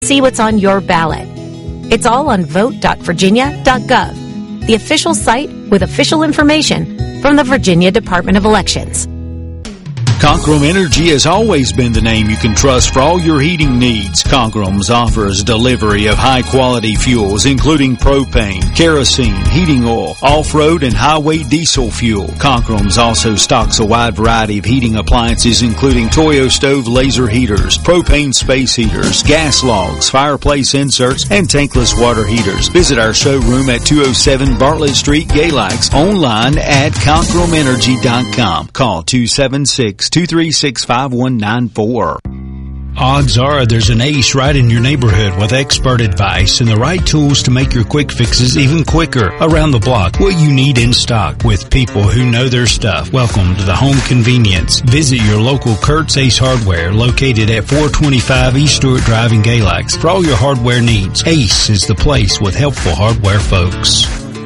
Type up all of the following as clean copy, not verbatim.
see what's on your ballot. It's all on vote.virginia.gov, the official site with official information from the Virginia Department of Elections. Conkrum Energy has always been the name you can trust for all your heating needs. Conkrum's offers delivery of high-quality fuels, including propane, kerosene, heating oil, off-road, and highway diesel fuel. Conkrum's also stocks a wide variety of heating appliances, including Toyo stove laser heaters, propane space heaters, gas logs, fireplace inserts, and tankless water heaters. Visit our showroom at 207 Bartlett Street, Galax, online at ConkrumeNergy.com. Call 276-236-5194. Odds are there's an ace right in your neighborhood with expert advice and the right tools to make your quick fixes even quicker. Around the block, what you need in stock with people who know their stuff. Welcome to the home convenience. Visit your local Kurt's Ace Hardware located at 425 East Stewart Drive in Galax. For all your hardware needs, Ace is the place with helpful hardware folks.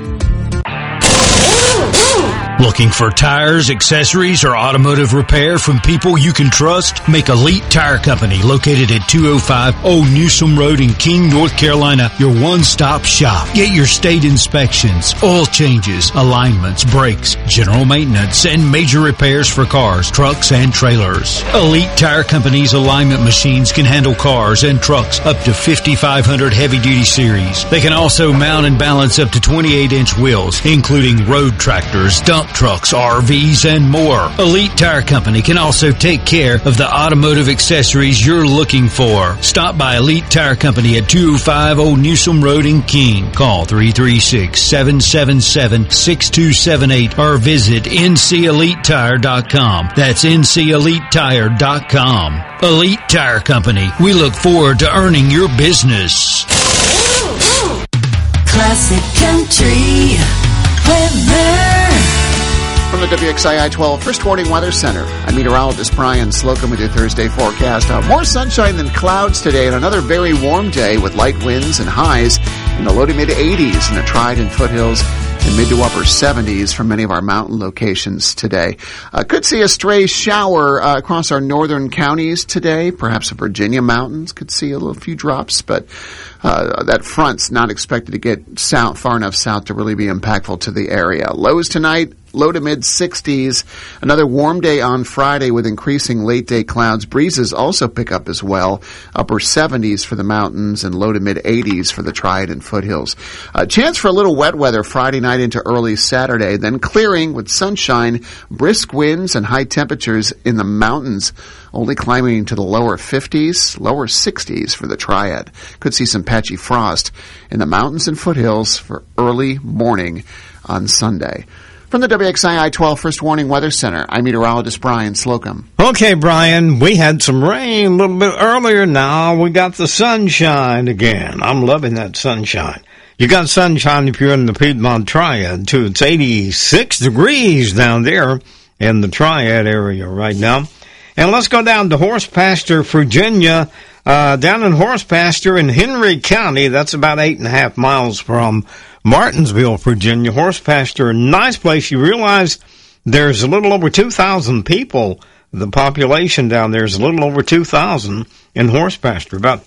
Looking for tires, accessories, or automotive repair from people you can trust? Make Elite Tire Company, located at 205 Old Newsom Road in King, North Carolina, your one-stop shop. Get your state inspections, oil changes, alignments, brakes, general maintenance, and major repairs for cars, trucks, and trailers. Elite Tire Company's alignment machines can handle cars and trucks up to 5,500 heavy-duty series. They can also mount and balance up to 28-inch wheels, including road tractors, dump trucks, RVs, and more. Elite Tire Company can also take care of the automotive accessories you're looking for. Stop by Elite Tire Company at 205 Old Newsom Road in King. Call 336-777-6278 or visit NCEliteTire.com. That's NCEliteTire.com. Elite Tire Company. We look forward to earning your business. Classic Country Weather. From the WXII 12 First Warning Weather Center, I'm meteorologist Brian Slocum with your Thursday forecast. More sunshine than clouds today and another very warm day with light winds and highs in the low to mid 80s in the Trident foothills and mid to upper 70s for many of our mountain locations today. Could see a stray shower across our northern counties today. Perhaps the Virginia mountains could see a few drops, but that front's not expected to get far enough south to really be impactful to the area. Lows tonight, low to mid 60s. Another warm day on Friday with increasing late day clouds. Breezes also pick up as well. Upper 70s for the mountains and low to mid 80s for the Trident foothills. Chance for a little wet weather Friday night into early Saturday, then clearing with sunshine, brisk winds and high temperatures in the mountains, only climbing to the lower 50s, lower 60s for the Triad. Could see some patchy frost in the mountains and foothills for early morning on Sunday. From the WXII 12 First Warning Weather Center, I'm meteorologist Brian Slocum. Okay, Brian, we had some rain a little bit earlier. Now we got the sunshine again. I'm loving that sunshine. You got sunshine if you're in the Piedmont Triad, too. It's 86 degrees down there in the Triad area right now. And let's go down to Horse Pasture, Virginia. Down in Horse Pasture in Henry County, that's about 8.5 miles from Martinsville, Virginia. Horse Pasture, nice place. You realize there's a little over 2,000 people. The population down there is a little over 2,000 in Horse Pasture. About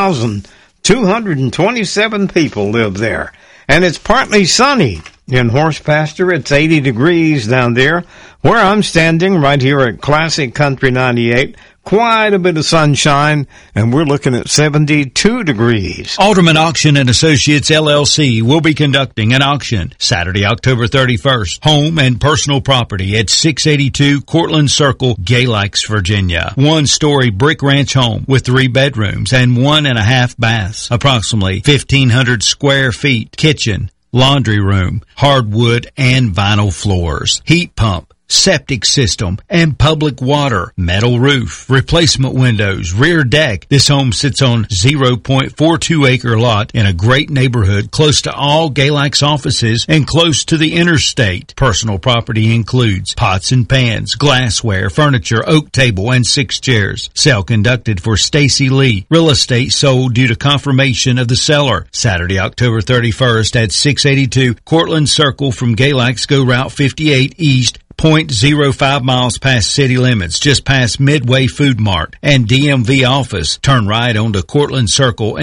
2,227 people live there. And it's partly sunny in Horse Pasture. It's 80 degrees down there. Where I'm standing, right here at Classic Country 98, quite a bit of sunshine, and we're looking at 72 degrees. Alderman Auction and Associates, LLC, will be conducting an auction Saturday, October 31st. Home and personal property at 682 Cortland Circle, Galax, Virginia. One-story brick ranch home with 3 bedrooms and 1.5 baths. Approximately 1,500 square feet. Kitchen, laundry room, hardwood and vinyl floors. Heat pump, septic system, and public water, metal roof, replacement windows, rear deck. This home sits on 0.42 acre lot in a great neighborhood close to all Galax offices and close to the interstate. Personal property includes pots and pans, glassware, furniture, oak table, and 6 chairs. Sale conducted for Stacy Lee. Real estate sold due to confirmation of the seller. Saturday, October 31st at 682 Cortland Circle from Galax. Go Route 58 East, 0.05 miles past city limits, just past Midway Food Mart and DMV office. Turn right onto Cortland Circle